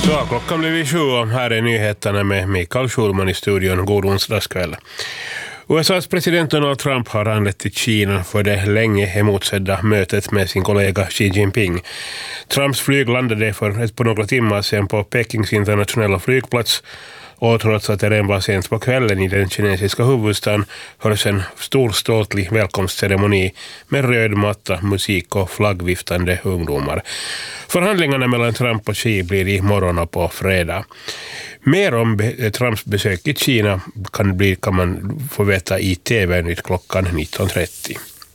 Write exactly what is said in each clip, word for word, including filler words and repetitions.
Så klockan blir vid sju och här är nyheterna med Mikael Schulman i studion. God onsdagskväll. U S A:s president Donald Trump har anlänt till Kina för det länge emotsedda mötet med sin kollega Xi Jinping. Trumps flyg landade för ett på några timmar sedan på Pekings internationella flygplats, och trots att det redan var sent på kvällen i den kinesiska huvudstaden hölls en stor ståtlig välkomstceremoni med röd matta, musik och flaggviftande ungdomar. Förhandlingarna mellan Trump och Xi blir i morgon och på fredag. Mer om Trumps besök i Kina kan, bli, kan man få veta i T V-nytt klockan nitton trettio.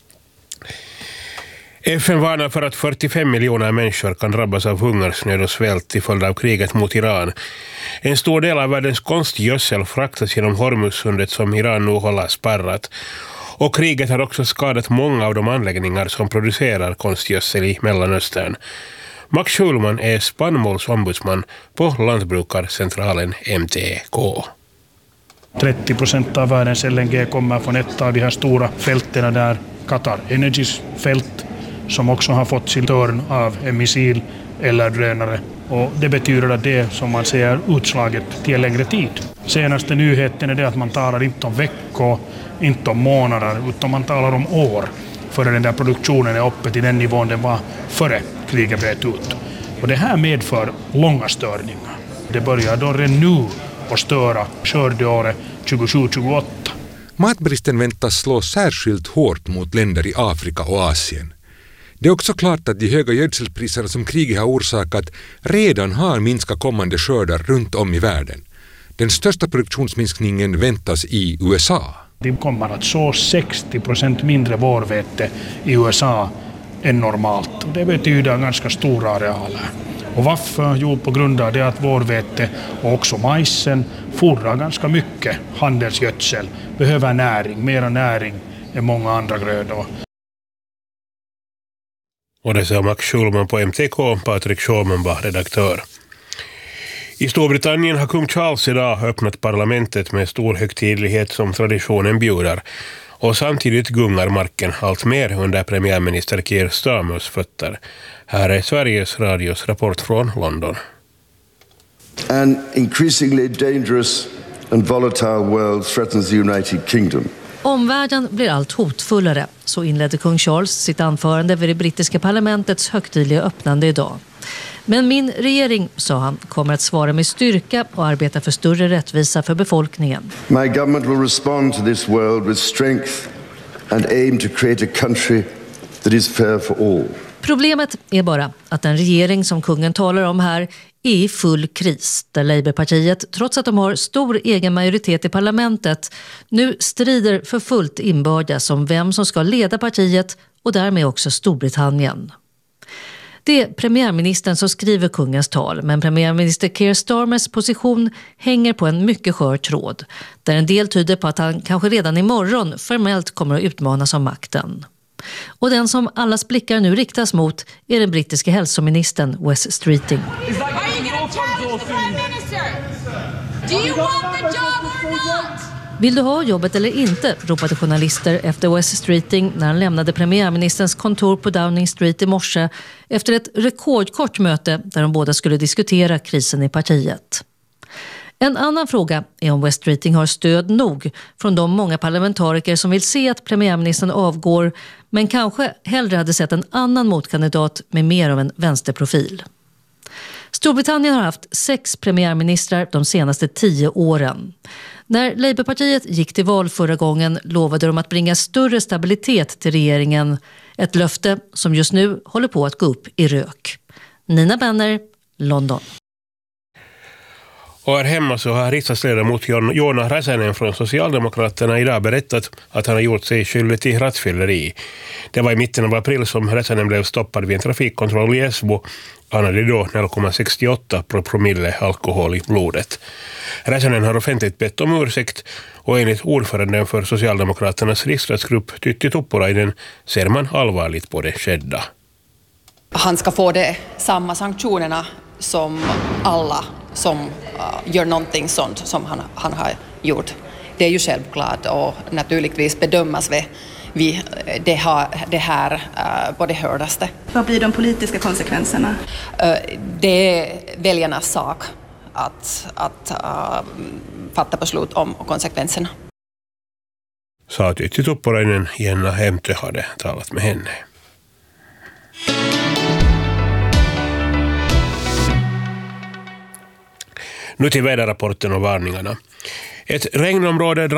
F N varnar för att fyrtiofem miljoner människor kan drabbas av hungersnöd och svält till följd av kriget mot Iran. En stor del av världens konstgödsel fraktas genom Hormuzsundet som Iran nu håller spärrat. Och kriget har också skadat många av de anläggningar som producerar konstgödsel i Mellanöstern. Max Schulman är spannmålsombudsman på Lantbrukarcentralen M T K. trettio procent av världens L N G kommer från ett av de här stora fälten där, Qatar Energys fält, som också har fått sin törn av en missil eller drönare. Och det betyder att det som man säger utslaget till en längre tid. Senaste nyheten är det att man talar inte om veckor, inte om månader, utan man talar om år. För den där produktionen är uppe till den nivån den var före kriget bröt ut. Och det här medför långa störningar. Det börjar då redan nu att störa skördeåret tjugosju tjugoåtta. Matbristen väntas slå särskilt hårt mot länder i Afrika och Asien. Det är också klart att de höga gödselpriserna som kriget har orsakat redan har minskat kommande skördar runt om i världen. Den största produktionsminskningen väntas i U S A. De kommer att så sextio procent mindre vårvete i U S A än normalt. Det betyder ganska stora arealer. Och varför? Jo, på grund av det att vårvete och också majsen fordrar ganska mycket handelsgödsel, behöver näring, mera näring än många andra grödor. Och det sa Max Schulman på M T K, Patrik Schulman var redaktör. I Storbritannien har kung Charles idag öppnat parlamentet med stor högtidlighet som traditionen bjuder. Och samtidigt gungar marken allt mer under premiärminister Keir Starmers fötter. Här är Sveriges Radios rapport från London. An increasingly dangerous and volatile world threatens the United Kingdom. Omvärlden blir allt hotfullare, så inledde kung Charles sitt anförande vid det brittiska parlamentets högtidliga öppnande idag. Men min regering, sa han, kommer att svara med styrka och arbeta för större rättvisa för befolkningen. My government will respond to this world with strength and aim to create a country that is fair for all. Problemet är bara att den regering som kungen talar om här är i full kris, där Labourpartiet, trots att de har stor egen majoritet i parlamentet, nu strider för fullt inbördes om vem som ska leda partiet och därmed också Storbritannien. Det är premiärministern som skriver kungens tal, men premiärminister Keir Starmers position hänger på en mycket skör tråd, där en del tyder på att han kanske redan imorgon formellt kommer att utmanas av makten. Och den som allas blickar nu riktas mot är den brittiska hälsoministern Wes Streeting. Vill du ha jobbet eller inte, ropade journalister efter Wes Streeting när han lämnade premiärministerns kontor på Downing Street i morse efter ett rekordkort möte där de båda skulle diskutera krisen i partiet. En annan fråga är om Wes Streeting har stöd nog från de många parlamentariker som vill se att premiärministern avgår, men kanske hellre hade sett en annan motkandidat med mer av en vänsterprofil. Storbritannien har haft sex premiärministrar de senaste tio åren. När Labourpartiet gick till val förra gången lovade de att bringa större stabilitet till regeringen. Ett löfte som just nu håller på att gå upp i rök. Nina Benner, London. Och här hemma så har riksdagsledamot Joona Räsänen från Socialdemokraterna idag berättat att han har gjort sig skyldig till rattfylleri. Det var i mitten av april som Räsänen blev stoppad vid en trafikkontroll i Esbo. Han hade då noll komma sextioåtta promille alkohol i blodet. Räsänen har offentligt bett om ursäkt, och enligt ordföranden för Socialdemokraternas riksdagsgrupp Tytti Tuppurainen ser man allvarligt på det skedda. Han ska få det samma sanktionerna som alla som uh, gör någonting sånt som han, han har gjort. Det är ju självklart, och naturligtvis bedömas vi vi, det, har, det här uh, på det hårdaste. Vad blir de politiska konsekvenserna? Uh, det är väljarnas sak att, att uh, fatta beslut om konsekvenserna. Sa Tytti Tuppurainen, Jenna Hemtö hade talat med henne. Nu till väderrapporten och varningarna. Ett regnområde